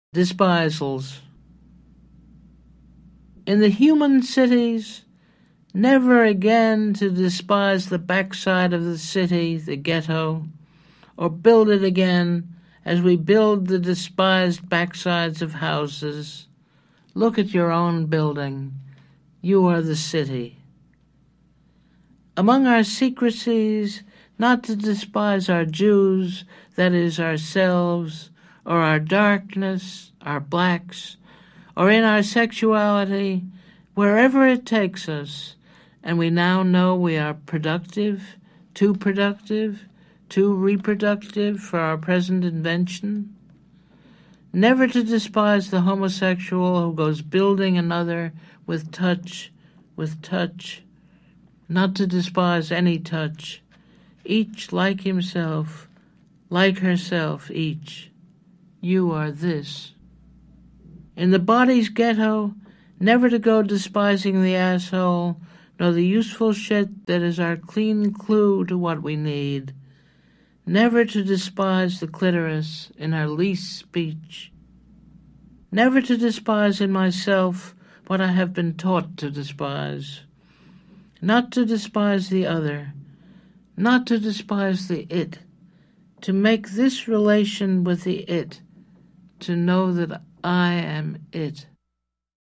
Despisals. In the human cities, never again to despise the backside of the city, the ghetto, or build it again as we build the despised backsides of houses. Look at your own building. You are the city. Among our secrecies, not to despise our Jews, that is, ourselves, or our darkness, our blacks, or in our sexuality, wherever it takes us, and we now know we are productive, too reproductive for our present invention. Never to despise the homosexual who goes building another with touch, not to despise any touch, each like himself, like herself, each. You are this. In the body's ghetto, never to go despising the asshole, nor the useful shit that is our clean clue to what we need. Never to despise the clitoris in our least speech. Never to despise in myself what I have been taught to despise. Not to despise the other, not to despise the it, to make this relation with the it, to know that I am it.